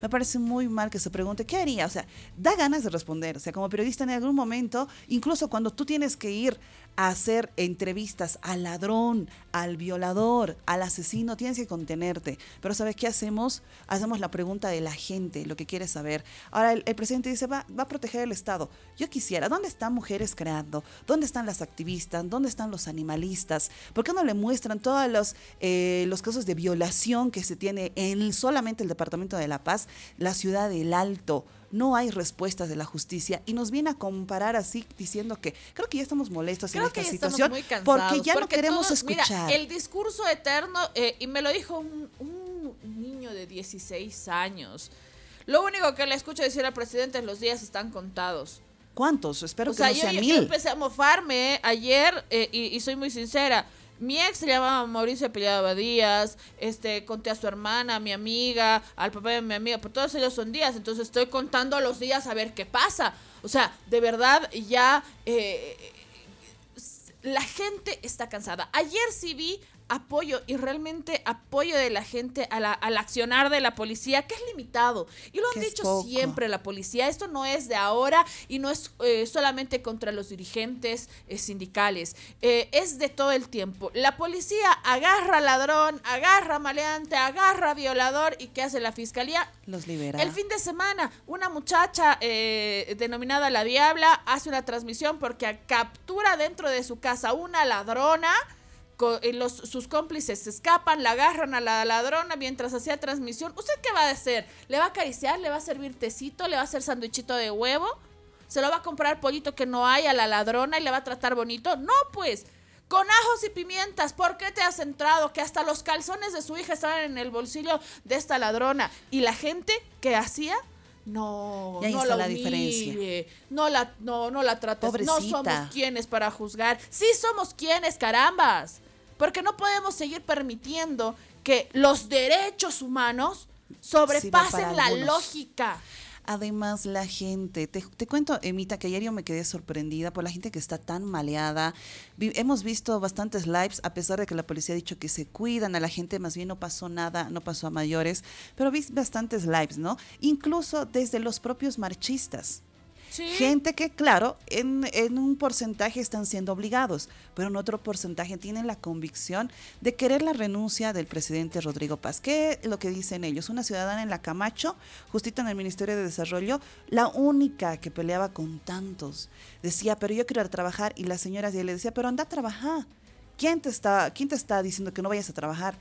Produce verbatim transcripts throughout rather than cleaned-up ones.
Me parece muy mal que se pregunte, ¿qué haría? O sea, da ganas de responder. O sea, como periodista en algún momento, incluso cuando tú tienes que ir a hacer entrevistas al ladrón, al violador, al asesino, tienes que contenerte. Pero ¿sabes qué hacemos? Hacemos la pregunta de la gente, lo que quiere saber. Ahora el, el presidente dice, va, va a proteger el Estado. Yo quisiera, ¿dónde están mujeres creando? ¿Dónde están las activistas? ¿Dónde están los animalistas? ¿Por qué no le muestran todos los, eh, los casos de violación que se tiene en solamente el Departamento de La Paz, la ciudad del Alto? No hay respuestas de la justicia y nos viene a comparar así diciendo que creo que ya estamos molestos Creo en esta que ya situación estamos muy cansados, porque ya no porque queremos todo- escuchar. Mira, el discurso eterno, eh, y me lo dijo un, un niño de dieciséis años. Lo único que le escucho decir al presidente es los días están contados. ¿Cuántos? Espero O que sea, no yo, sean yo- yo mil. empecé a mofarme eh, ayer eh, y, y soy muy sincera. Mi ex se llamaba Mauricio Apellado Díaz, este, conté a su hermana, a mi amiga, al papá de mi amiga, pero todos ellos son días, entonces estoy contando los días a ver qué pasa. O sea, de verdad ya eh, la gente está cansada. Ayer sí vi apoyo y realmente apoyo de la gente a la, al accionar de la policía, que es limitado. Y lo han Que es dicho poco. siempre la policía. Esto no es de ahora y no es eh, solamente contra los dirigentes eh, sindicales. Eh, es de todo el tiempo. La policía agarra ladrón, agarra maleante, agarra violador. ¿Y qué hace la fiscalía? Los libera. El fin de semana, una muchacha eh, denominada La Diabla hace una transmisión porque captura dentro de su casa una ladrona. Co- eh, Los, sus cómplices se escapan, la agarran a la ladrona mientras hacía transmisión. ¿Usted qué va a hacer? ¿Le va a acariciar? ¿Le va a servir tecito? ¿Le va a hacer sándwichito de huevo? ¿Se lo va a comprar pollito que no hay a la ladrona y le va a tratar bonito? No, pues. Con ajos y pimientas, ¿por qué te has entrado? Que hasta los calzones de su hija estaban en el bolsillo de esta ladrona. Y la gente que hacía, no, Y ahí no está la la diferencia. humille, no la, no, no la trates, no Pobrecita. somos quienes para juzgar. Sí somos quienes, carambas. Porque no podemos seguir permitiendo que los derechos humanos sobrepasen para la algunos. lógica. Además, la gente, te, te cuento, Emita, que ayer yo me quedé sorprendida por la gente que está tan maleada. Vi- hemos visto bastantes lives, a pesar de que la policía ha dicho que se cuidan a la gente, más bien no pasó nada, no pasó a mayores, pero vi bastantes lives, ¿no? Incluso desde los propios marchistas. Sí. Gente que, claro, en, en un porcentaje están siendo obligados, pero en otro porcentaje tienen la convicción de querer la renuncia del presidente Rodrigo Paz. ¿Qué es lo que dicen ellos? Una ciudadana en la Camacho, justita en el Ministerio de Desarrollo, la única que peleaba con tantos. Decía, pero yo quiero ir a trabajar, y la señora le decía, pero anda a trabajar. ¿Quién te está, quién te está diciendo que no vayas a trabajar?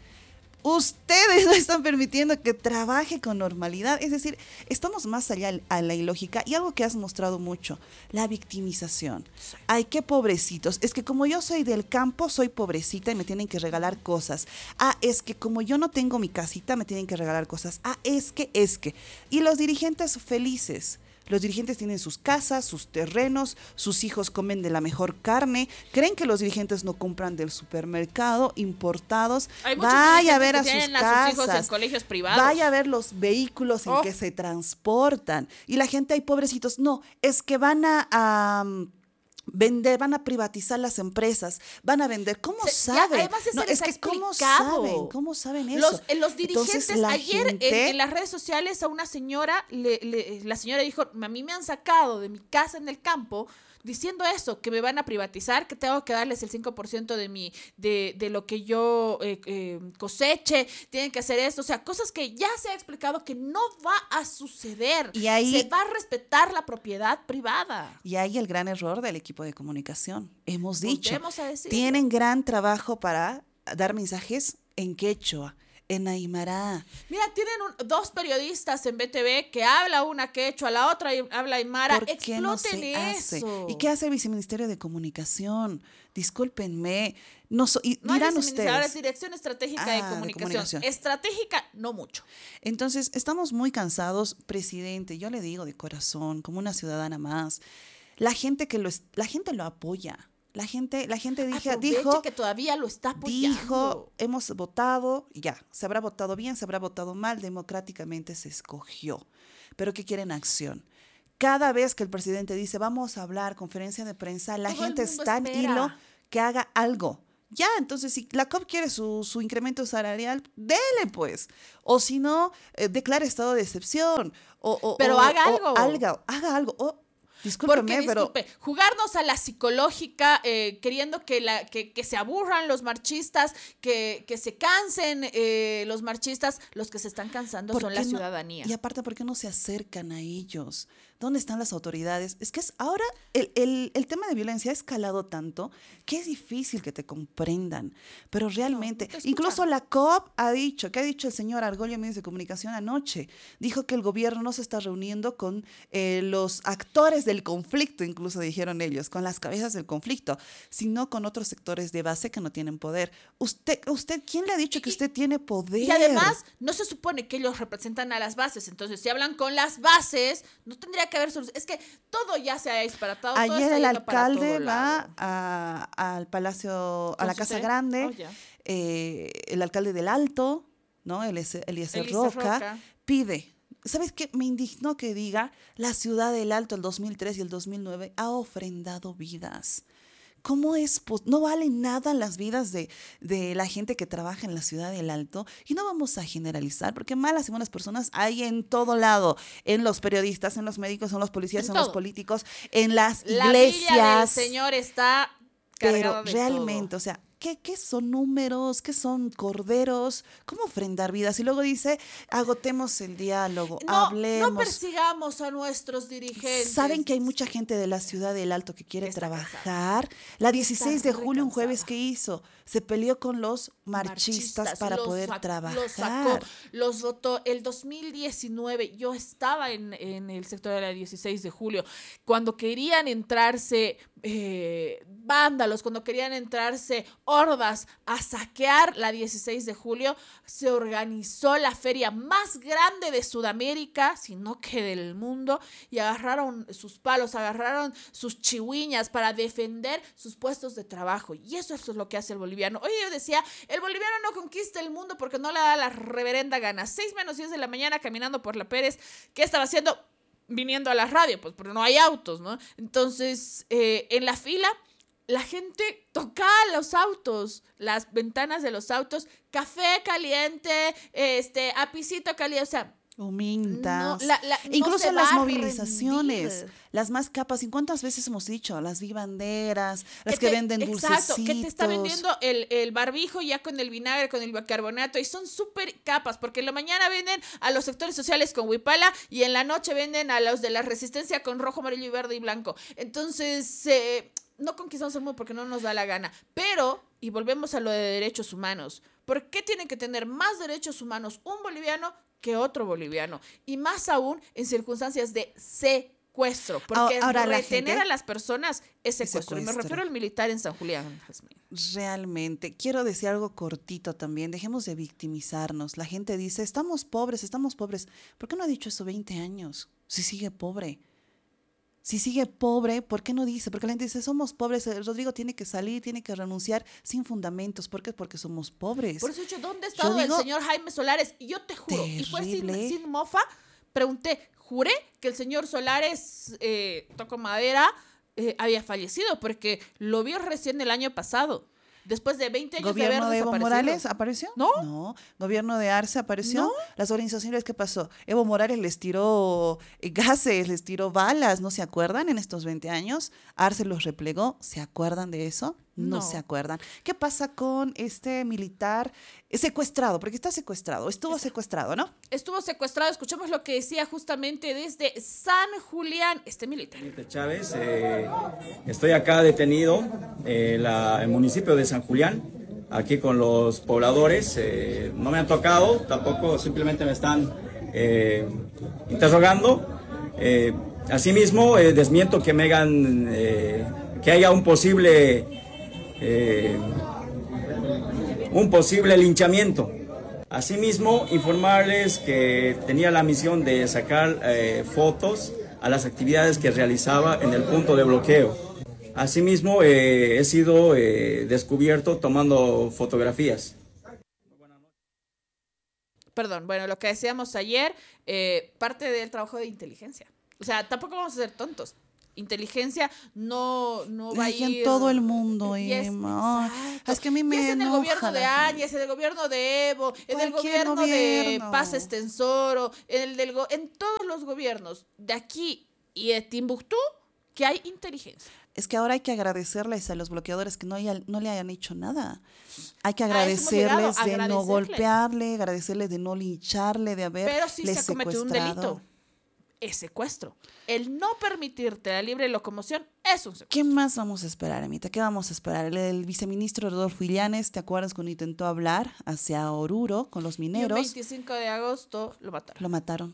Ustedes no están permitiendo que trabaje con normalidad. Es decir, estamos más allá a la ilógica y algo que has mostrado mucho, la victimización. Ay, qué pobrecitos. Es que como yo soy del campo, soy pobrecita y me tienen que regalar cosas. Ah, es que como yo no tengo mi casita, me tienen que regalar cosas. Ah, es que, es que. Y los dirigentes felices. Los dirigentes tienen sus casas, sus terrenos, sus hijos comen de la mejor carne, creen que los dirigentes no compran del supermercado, importados. Hay muchos Vaya a dirigentes ver que a sus tienen a sus hijos en casas, colegios privados. vaya a ver los vehículos en Oh. que se transportan. Y la gente, ay, pobrecitos, no, es que van a... a vender, van a privatizar las empresas, van a vender. ¿Cómo Se- ya, saben? además eso No, les es ha que ¿cómo explicado. saben? ¿Cómo saben eso? Los, eh, los dirigentes, Entonces, la ayer en- gente- en, las redes sociales a una señora, le, le- la señora dijo, a mí me han sacado de mi casa en el campo diciendo eso, que me van a privatizar, que tengo que darles el cinco por ciento de mi de, de lo que yo eh, eh, coseche, tienen que hacer esto, o sea, cosas que ya se ha explicado que no va a suceder. Y ahí- se va a respetar la propiedad privada. Y ahí el gran error del equipo de comunicación. Hemos dicho, Volvemos a decirlo. tienen gran trabajo para dar mensajes en quechua, en aymara. Mira, tienen un- dos periodistas en B T V que habla una quechua, la otra y- habla aymara. ¿Por qué no Exploten se hace? eso. ¿Y qué hace el viceministerio de Comunicación? Discúlpenme. No so- y No hay dirán viceministra, ahora es ustedes. Dirección Estratégica Ah, de, de comunicación. comunicación. Estratégica, no mucho. Entonces, estamos muy cansados, presidente. Yo le digo de corazón, como una ciudadana más. La gente que lo es- la gente lo apoya. La gente, la gente dije- Aproveche dijo, que todavía lo está apoyando. dijo, hemos votado, y ya, se habrá votado bien, se habrá votado mal, democráticamente se escogió. Pero ¿qué quieren? Acción. Cada vez que el presidente dice, vamos a hablar, conferencia de prensa, la Todo el gente mundo está en espera. hilo que haga algo, Ya, entonces si la C O P quiere su, su incremento salarial, dele pues. O si no, eh, declare estado de excepción. O, o, Pero o, haga o algo. Haga, haga algo. O, discúlpeme, Porque, disculpe, pero... jugarnos a la psicológica, eh, queriendo que, la, que, que se aburran los marchistas, que, que se cansen eh, los marchistas, los que se están cansando son la no, ciudadanía. Y aparte, ¿por qué no se acercan a ellos? ¿Dónde están las autoridades? Es que es, ahora el, el, el tema de violencia ha escalado tanto que es difícil que te comprendan. Pero realmente, no, no incluso la C O P ha dicho, ¿qué ha dicho el señor Argollo en medios de comunicación anoche? Dijo que el gobierno no se está reuniendo con eh, los actores del conflicto, incluso dijeron ellos, con las cabezas del conflicto, sino con otros sectores de base que no tienen poder. Usted, usted ¿quién le ha dicho que y, usted tiene poder? Y además, no se supone que ellos representan a las bases. Entonces, si hablan con las bases, no tendría que haber solución. Es que todo ya se ha disparatado. Todo Ayer está el yendo para alcalde todo va lado. a, al Palacio, a la Casa Entonces, Grande, oh, ya. eh, el alcalde del Alto, ¿no? Eliezer Eliezer Roca, Roca. pide. ¿Sabes qué? Me indignó que diga, la ciudad del Alto, el dos mil tres y el dos mil nueve, ha ofrendado vidas. ¿Cómo es? Pues no valen nada las vidas de, de la gente que trabaja en la ciudad del Alto. Y no vamos a generalizar, porque malas y buenas personas hay en todo lado. En los periodistas, en los médicos, en los policías, en, en los políticos, en las la iglesias. La villa del señor está cargada Pero de realmente, todo. o sea, ¿Qué, ¿qué son números? ¿Qué son corderos? ¿Cómo ofrendar vidas? Y luego dice, agotemos el diálogo, no, hablemos. No persigamos a nuestros dirigentes. Saben que hay mucha gente de la ciudad del Alto que quiere trabajar. Cansada. La dieciséis de julio, un jueves, ¿qué hizo? Se peleó con los marchistas, marchistas para poder sac- trabajar. Los sacó, los votó. El dos mil diecinueve, yo estaba en, en el sector de la dieciséis de julio, cuando querían entrarse eh, vándalos, cuando querían entrarse hordas a saquear la dieciséis de julio, se organizó la feria más grande de Sudamérica, si no que del mundo, y agarraron sus palos, agarraron sus chihuiñas para defender sus puestos de trabajo. Y eso, eso es lo que hace el boliviano. Oye, yo decía, el boliviano no conquista el mundo porque no le da la reverenda gana. seis menos diez de la mañana caminando por la Pérez, ¿qué estaba haciendo? Viniendo a la radio, pues porque no hay autos, ¿no? Entonces, eh, en la fila, la gente tocaba los autos, las ventanas de los autos, café caliente, este, apicito caliente, o sea, humintas, no, la, la, incluso no en las movilizaciones, rendir. Las más capas. ¿Y cuántas veces hemos dicho? Las vivanderas, las que, que te, venden dulcecitos. Exacto, que te está vendiendo el, el barbijo ya con el vinagre, con el bicarbonato, y son súper capas, porque en la mañana venden a los sectores sociales con huipala y en la noche venden a los de la resistencia con rojo, amarillo, y verde y blanco. Entonces, eh, no conquistamos el mundo porque no nos da la gana. Pero, y volvemos a lo de derechos humanos, ¿por qué tienen que tener más derechos humanos un boliviano que otro boliviano? Y más aún en circunstancias de secuestro, porque ahora retener gente, a las personas es secuestro. secuestro. Y me refiero al militar en San Julián. Realmente, quiero decir algo cortito también, dejemos de victimizarnos. La gente dice, estamos pobres, estamos pobres. ¿Por qué no ha dicho eso veinte años? Si sigue pobre. Si sigue pobre, ¿por qué no dice? Porque la gente dice, somos pobres, Rodrigo tiene que salir, tiene que renunciar sin fundamentos. ¿Por qué? Porque somos pobres. Por eso, ¿dónde ha estado el señor Jaime Solares? Y yo te juro, terrible. Y fue sin, sin mofa, pregunté, juré que el señor Solares, eh, toco madera, eh, había fallecido, porque lo vio recién el año pasado. Después de veinte años de haber ¿Gobierno de Evo Morales apareció? ¿No? No. ¿Gobierno de Arce apareció? ¿No? Las organizaciones, ¿qué pasó? Evo Morales les tiró gases, les tiró balas, ¿no se acuerdan en estos veinte años? Arce los replegó, ¿se acuerdan de eso? No, no se acuerdan. ¿Qué pasa con este militar secuestrado? Porque está secuestrado, estuvo está, secuestrado, ¿no? Estuvo secuestrado, escuchamos lo que decía justamente desde San Julián, este militar. Chávez, eh, estoy acá detenido en el municipio de San Julián, aquí con los pobladores, eh, no me han tocado, tampoco simplemente me están eh, interrogando. Eh, asimismo, eh, desmiento que me hagan, eh, que haya un posible... Eh, un posible linchamiento. Asimismo, informarles que tenía la misión de sacar eh, fotos a las actividades que realizaba en el punto de bloqueo. Asimismo, eh, he sido eh, descubierto tomando fotografías. Perdón, bueno, lo que decíamos ayer, eh, parte del trabajo de inteligencia. O sea, tampoco vamos a ser tontos. inteligencia no, no va Ay, a ir. en todo el mundo, Y es, Emma. exacto. Es que a mí me Y es en el enoja gobierno de la Áñez, en el gobierno de Evo, en el Cualquier gobierno, de gobierno. Paz Estensoro, en, el del go- en todos los gobiernos de aquí y de Timbuktu que hay inteligencia. Es que ahora hay que agradecerles a los bloqueadores que no, haya- no le hayan hecho nada. Hay que A eso hemos llegado, agradecerles de no agradecerles. golpearle, agradecerles de no lincharle, de haberle Pero sí se ha cometido un secuestrado. delito. Es secuestro. El no permitirte la libre locomoción es un secuestro. ¿Qué más vamos a esperar, Amita? ¿Qué vamos a esperar? El, el viceministro Rodolfo Illanes, ¿te acuerdas cuando intentó hablar hacia Oruro con los Y el mineros? veinticinco de agosto lo mataron. Lo mataron.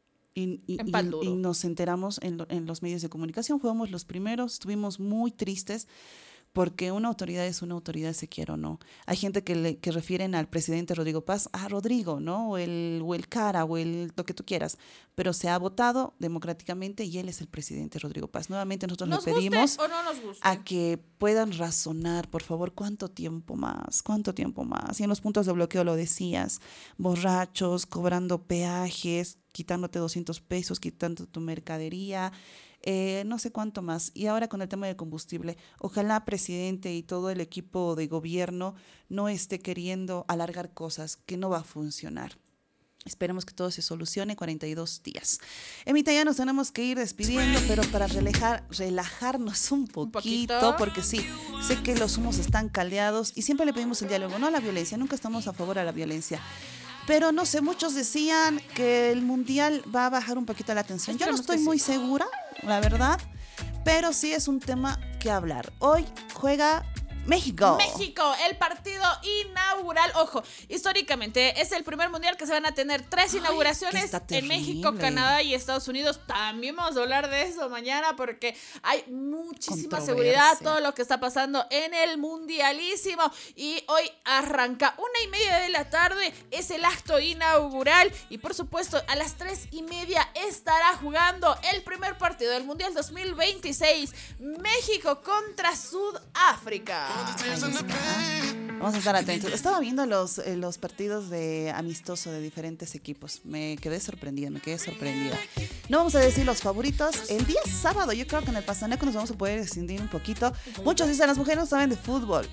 Y, y- En y- Panduro. y nos enteramos en, lo- en los medios de comunicación, fuimos los primeros, estuvimos muy tristes porque una autoridad es una autoridad, se quiera o no. Hay gente que, le, que refieren al presidente Rodrigo Paz, a Rodrigo, ¿no? O el, o el cara, o el, lo que tú quieras, pero se ha votado democráticamente y él es el presidente Rodrigo Paz. Nuevamente nosotros ¿Nos le pedimos guste o no nos guste? a que puedan razonar, por favor, cuánto tiempo más, cuánto tiempo más. Y en los puntos de bloqueo lo decías, borrachos, cobrando peajes, quitándote doscientos pesos, quitando tu mercadería, eh, no sé cuánto más. Y ahora con el tema del combustible, ojalá presidente y todo el equipo de gobierno no esté queriendo alargar cosas que no va a funcionar. Esperemos que todo se solucione en cuarenta y dos días. Emita, ya nos tenemos que ir despidiendo, pero para relajar, relajarnos un poquito, Un poquito. porque sí, sé que los humos están caldeados y siempre le pedimos el diálogo, no la violencia, nunca estamos a favor de la violencia. Pero no sé, muchos decían que el mundial va a bajar un poquito la tensión. Yo no Esperemos estoy que muy sí. segura, la verdad, pero sí es un tema que hablar. Hoy juega México. México, el partido inaugural. Ojo, históricamente es el primer mundial que se van a tener tres Ay, inauguraciones que está en México, terrible. Canadá y Estados Unidos. También vamos a hablar de eso mañana porque hay muchísima Controversia. seguridad, todo lo que está pasando en el mundialísimo. Y hoy arranca una y media de la tarde, es el acto inaugural. Y por supuesto, a las tres y media estará jugando el primer partido del Mundial dos mil veintiséis. México contra Sudáfrica. Ahí está. Vamos a estar atentos. Estaba viendo los, eh, los partidos de amistoso de diferentes equipos. Me quedé sorprendida, me quedé sorprendida. No vamos a decir los favoritos. El día sábado, yo creo que en el Pasaneco nos vamos a poder extender un poquito. Muchos dicen, las mujeres no saben de fútbol.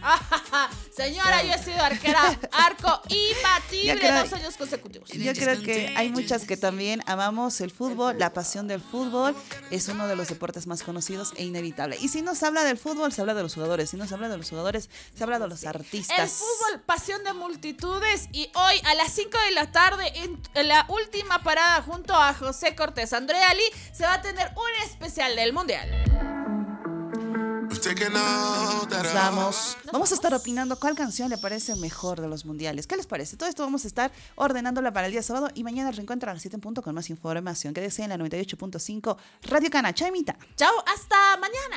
Señora, yo he sido arquera, arco imbatible Ya creo- dos años consecutivos. Yo creo que hay muchas que también amamos el fútbol, la pasión del fútbol es uno de los deportes más conocidos e inevitable. Y si no se habla del fútbol, se habla de los jugadores. Si no se habla de los jugadores, se habla de los artistas. El fútbol, pasión de multitudes. Y hoy a las cinco de la tarde, en, en la última parada junto a José Cortés, Andrea Ali, se va a tener un especial del Mundial. Nos vamos. Vamos a estar opinando cuál canción le parece mejor de los mundiales. ¿Qué les parece? Todo esto vamos a estar ordenándola para el día sábado y mañana reencuentro a las siete en punto con más información. Quédese en la noventa y ocho punto cinco Radio Cana. Chao, Emita. Chao, hasta mañana.